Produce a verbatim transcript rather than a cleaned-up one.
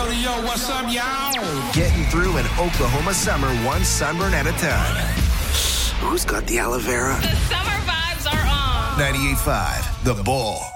Yo, yo, what's up, y'all? Getting through an Oklahoma summer one sunburn at a time. Who's got the aloe vera? The summer vibes are on. ninety-eight point five, The Bull.